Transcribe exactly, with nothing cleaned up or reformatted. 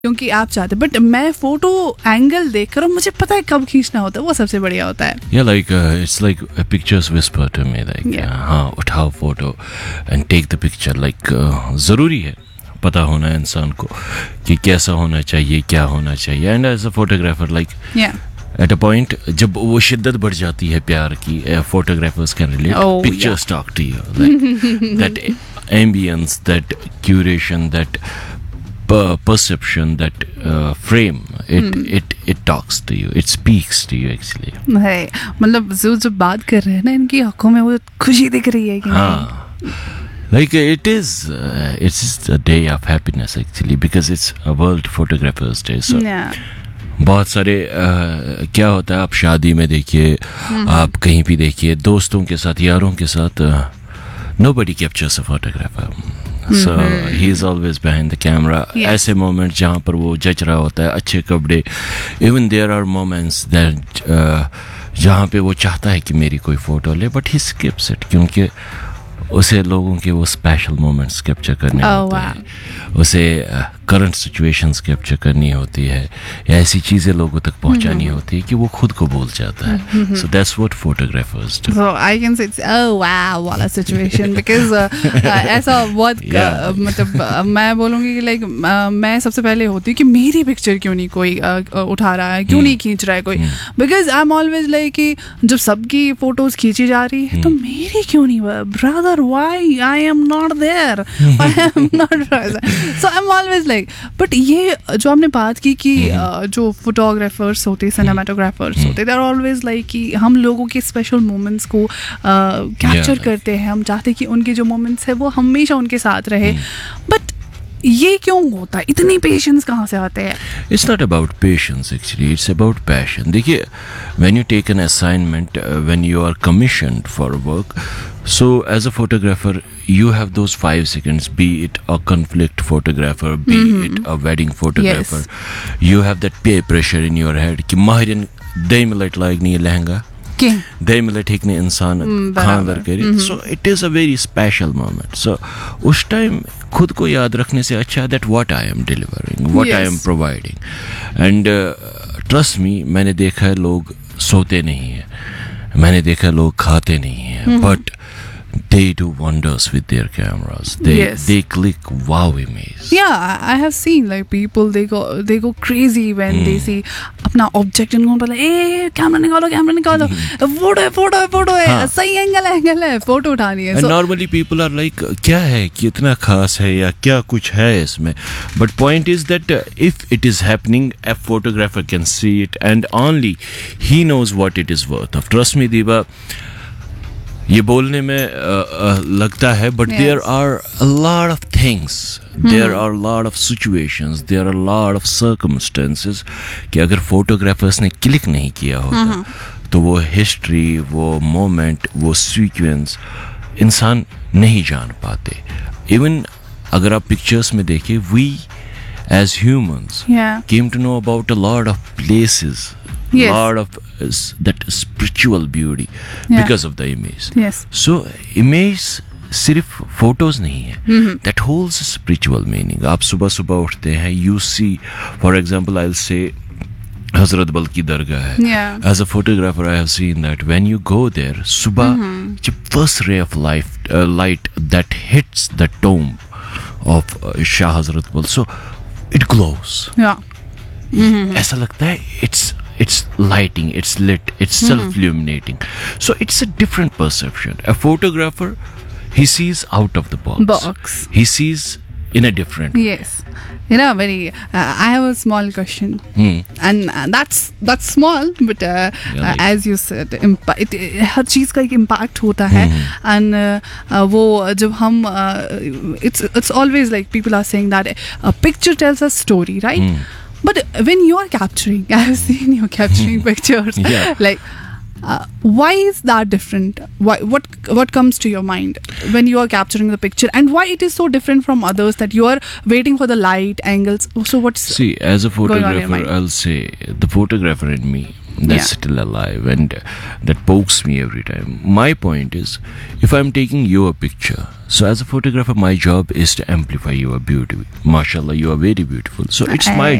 क्योंकि आप चाहते, बट मैं फोटो एंगल देख कर मुझे पता है कब खींचना होता है, वो सबसे बढ़िया होता है. Yeah, like uh, it's like uh, pictures whisper to me, like Yeah. uh, हाँ उठाओ photo and take the picture. Like uh, ज़रूरी है पता होना है इंसान को कि कैसा होना चाहिए, क्या होना चाहिए. And as a photographer, like yeah. at a point जब वो शिद्दत बढ़ जाती है प्यार की, uh, photographers can relate. Oh, Pictures yeah. talk to you, like that ambience, that curation, that per- perception, that uh, frame. It Hmm. it it talks to you. It speaks to you actually. है, मतलब जो जो बात कर रहे हैं ना, इनकी आंखों में वो खुशी दिख रही है कि नहीं? हाँ, like it is uh, it's just a day of happiness actually, because it's a World Photographers Day. So Yeah. बहुत सारे uh, क्या होता है, आप शादी में देखिए, आप कहीं भी देखिए, दोस्तों के साथ, यारों के साथ, uh, nobody captures a photographer. So he is always behind the camera. Yeah. ऐसे मोमेंट जहाँ पर वो जच रहा होता है, अच्छे कपड़े. Even there are moments that uh, जहाँ पे वो चाहता है कि मेरी कोई फ़ोटो ले, but he skips it क्योंकि उसे लोगों के वो स्पेशल मोमेंट्स कैप्चर करने Oh, होते wow. हैं, उसे करंट सिचुएशंस कैप्चर करनी होती है, या ऐसी चीज़ें लोगों तक पहुंचानी होती है कि वो खुद को भूल जाता है. So that's what photographers do. So I can say, it's, oh wow, वाला situation, because uh, uh, ऐसा बहुत uh, Yeah. मतलब uh, मैं बोलूँगी कि like uh, मैं सबसे पहले होती हूँ कि मेरी पिक्चर क्यों नहीं कोई uh, uh, उठा रहा है, क्यों नहीं खींच रहा है कोई, because I'm always like कि जब सबकी फोटोज खींची जा रही है तो मेरी क्यों नहीं, brother why I am not there, I am not so I'm always like. but ये जो आपने बात की कि uh, जो फोटोग्राफर्स होते, सिनेमाटोग्राफर्स होते, दे आर ऑलवेज लाइक कि हम लोगों के स्पेशल मोमेंट्स को कैप्चर Yeah. करते हैं, हम चाहते हैं कि उनके जो मोमेंट्स है वो हमेशा उनके साथ रहे. बट ये क्यों होता है, इतनी पेशेंस कहाँ से आते हैं? It's not about patience actually, it's about passion. देखिए, when you take an assignment, uh, when you are commissioned for work, so as a photographer you have those five seconds, be it a conflict photographer, be it a wedding photographer. You have that peer pressure in your head कि माहिरन दे minute लायक नहीं है लहंगा, कि दे minute ठीक ने इंसान खानदार करे. So it is a very special moment. सो उस time खुद को याद रखने से अच्छा that what I am delivering, what I am Yes. Providing. And trust me, मैंने देखा है लोग सोते नहीं हैं, मैंने देखा है लोग खाते नहीं हैं, but they do wonders with their cameras. They Yes. they click wow image. Yeah, I I have seen like people, they go they go crazy when they see अपना ऑब्जेक्ट, इनको पता ए कैमरा निकालो, कैमरा निकालो, photo है, photo है, photo है, हाँ. सही एंगल है, एंगल है, फोटो उठानी है. And So, normally people are like क्या है, कितना खास है या क्या कुछ है इसमें. But point is that uh, if it is happening, a photographer can see it and only he knows what it is worth of. Trust me Diba, ये बोलने में uh, uh, लगता है, but Yes. there are a lot of things, there are a lot of situations, there are a lot of circumstances कि अगर photographers ने click नहीं किया होता तो वो हिस्ट्री, वो मोमेंट, वो सीक्वेंस इंसान नहीं जान पाते. इवन अगर आप पिक्चर्स में देखिए, we as humans yeah. came to know about a lot of places, Yes. lot of uh, s- that spiritual beauty Yeah. because of the image. Yes. So image सिर्फ photos नहीं है, that holds a spiritual meaning. आप सुबह सुबह उठते हैं, you see, for example, I'll say हजरत बल की दरगाह है. Yeah. As a photographer, I have seen that when you go there, सुबह जब first ray of life, uh, light that hits the tomb of uh, Shah Hazrat Bal, so it glows. Yeah. ऐसा लगता है it's it's lighting, it's lit, it's self-illuminating. So it's a different perception. A photographer, he sees out of the box. Box. He sees in a different way. Yes. You know, very. Uh, I have a small question, Hmm. and uh, that's that's small, but uh, Yeah, like- uh, as you said, impa- it, it, हर चीज़ का एक impact होता है, and uh, uh, वो जब हम uh, it's it's always like people are saying that a picture tells a story, right? But when you are capturing, I have seen you capturing pictures, Yeah. like. Uh, why is that different? Why, what what comes to your mind when you are capturing the picture, and why it is so different from others that you are waiting for the light angles? So what's See, as a going on in your photographer, mind? I'll say the photographer in me that's Yeah. still alive and uh, that pokes me every time. My point is, if I'm taking your picture, So as a photographer, my job is to amplify your beauty. Mashallah, you are very beautiful. So it's my